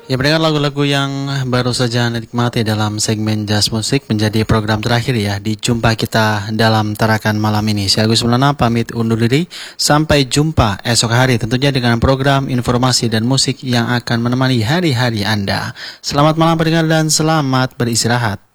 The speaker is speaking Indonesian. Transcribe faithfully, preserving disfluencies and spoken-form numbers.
Ya, mendengar lagu-lagu yang baru saja nikmati dalam segmen Jazz Musik menjadi program terakhir ya di jumpa kita dalam tarakan malam ini. Saya Agus Maulana pamit undur diri. Sampai jumpa esok hari tentunya dengan program informasi dan musik yang akan menemani hari-hari Anda. Selamat malam pendengar dan selamat beristirahat.